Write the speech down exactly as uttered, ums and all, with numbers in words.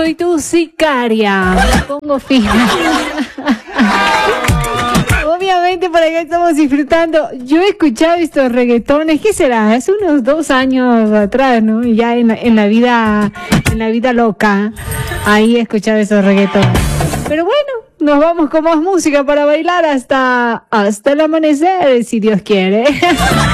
soy tu sicaria. Me pongo fina. Obviamente por acá estamos disfrutando. Yo he escuchado estos reggaetones, ¿qué será? Hace unos dos años atrás, ¿no? Ya en, en la vida, en la vida loca, ahí he escuchado esos reggaetones. Pero bueno, nos vamos con más música para bailar hasta, hasta el amanecer, si Dios quiere.